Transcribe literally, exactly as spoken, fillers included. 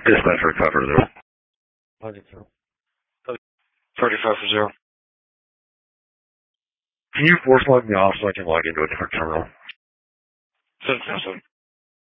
Dispatch recover there. Longitude. thirty-five for zero. Can you force log me off so I can log into a different terminal? seven seven seven.